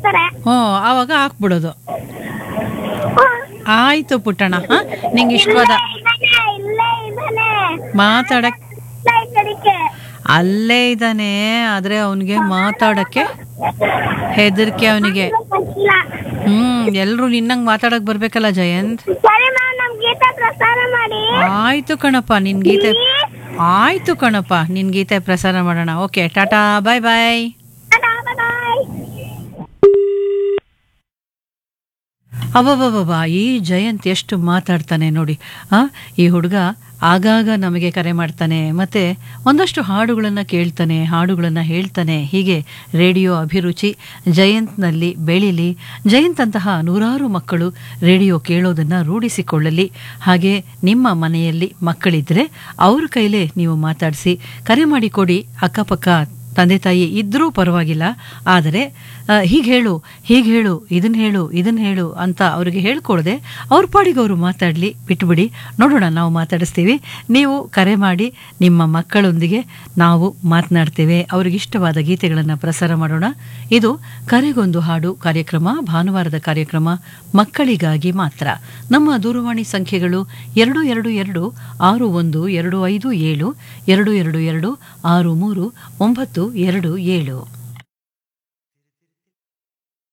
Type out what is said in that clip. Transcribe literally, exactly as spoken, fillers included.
ಹಾಕ್ತಾರೆ. ಹ್ಞೂ ಆವಾಗ ಹಾಕ್ಬಿಡೋದು. ಆಯ್ತು ಪುಟ್ಟಣ, ಹಾ ನಿಂಗೆ ಇಷ್ಟವಾದ ಇಲ್ಲೇ ಇದ್ದಾನೆ ಮಾತಾಡಕ್ ಇದಕ್ಕೆ. ಅಲ್ಲೇ ಇದ್ದಾನೆ, ಆದ್ರೆ ಅವನಿಗೆ ಮಾತಾಡಕ್ಕೆ ಹೆದರಿಕೆ ಅವನಿಗೆ. ಹ್ಮ್ ಎಲ್ರು ನಿನ್ನಂಗ್ ಮಾತಾಡಕ್ ಬರ್ಬೇಕಲ್ಲ ಜಯಂತ್. ಸರಿ ಮ್ಯಾಮ್, ನಮ್ ಗೀತೆ ಪ್ರಸಾರ ಮಾಡಿ. ಆಯ್ತು ಕಣಪ್ಪ, ನಿನ್ ಗೀತೆ ಆಯ್ತು ಕಣಪ್ಪ ನಿನ್ ಗೀತೆ ಪ್ರಸಾರ ಮಾಡೋಣ. ಓಕೆ, ಟಾಟಾ, ಬಾಯ್ ಬಾಯ್. ಬಾಯ್. ಅಬ್ಬಬ್ಬಬ್ಬ, ಈ ಜಯಂತ್ ಎಷ್ಟು ಮಾತಾಡ್ತಾನೆ ನೋಡಿ. ಆ ಈ ಹುಡುಗ ಆಗಾಗ ನಮಗೆ ಕರೆ ಮಾಡ್ತಾನೆ, ಮತ್ತೆ ಒಂದಷ್ಟು ಹಾಡುಗಳನ್ನು ಕೇಳ್ತಾನೆ, ಹಾಡುಗಳನ್ನು ಹೇಳ್ತಾನೆ. ಹೀಗೆ ರೇಡಿಯೋ ಅಭಿರುಚಿ ಜಯಂತ್ನಲ್ಲಿ ಬೆಳೀಲಿ. ಜಯಂತ್ ಅಂತಹ ನೂರಾರು ಮಕ್ಕಳು ರೇಡಿಯೋ ಕೇಳೋದನ್ನು ರೂಢಿಸಿಕೊಳ್ಳಲಿ. ಹಾಗೆ ನಿಮ್ಮ ಮನೆಯಲ್ಲಿ ಮಕ್ಕಳಿದ್ರೆ ಅವ್ರ ಕೈಲೇ ನೀವು ಮಾತಾಡಿಸಿ ಕರೆ ಮಾಡಿ ಕೊಡಿ. ಅಕ್ಕಪಕ್ಕ ತಂದೆ ತಾಯಿ ಇದ್ರೂ ಪರವಾಗಿಲ್ಲ, ಆದರೆ ಹೀಗೆ ಹೇಳು ಹೀಗೆ ಹೇಳು ಇದನ್ನ ಹೇಳು ಇದನ್ನ ಹೇಳು ಅಂತ ಅವ್ರಿಗೆ ಹೇಳ್ಕೊಡದೆ ಅವ್ರ ಪಾಡಿಗೆ ಅವರು ಮಾತಾಡಲಿ, ಬಿಟ್ಬಿಡಿ. ನೋಡೋಣ, ನಾವು ಮಾತಾಡಿಸ್ತೀವಿ, ನೀವು ಕರೆ ಮಾಡಿ ನಿಮ್ಮ ಮಕ್ಕಳೊಂದಿಗೆ ನಾವು ಮಾತನಾಡ್ತೇವೆ. ಅವ್ರಿಗಿಷ್ಟವಾದ ಗೀತೆಗಳನ್ನು ಪ್ರಸಾರ ಮಾಡೋಣ. ಇದು ಕರೆಗೊಂದು ಹಾಡು ಕಾರ್ಯಕ್ರಮ, ಭಾನುವಾರದ ಕಾರ್ಯಕ್ರಮ, ಮಕ್ಕಳಿಗಾಗಿ ಮಾತ್ರ. ನಮ್ಮ ದೂರವಾಣಿ ಸಂಖ್ಯೆಗಳು ಎರಡು ಎರಡು ಎರಡು ಆರು ಒಂದು ಎರಡು ಐದು ಏಳು, ಎರಡು ಎರಡು ಎರಡು ಆರು ಮೂರು ಒಂಬತ್ತು ಎರಡು ಏಳು.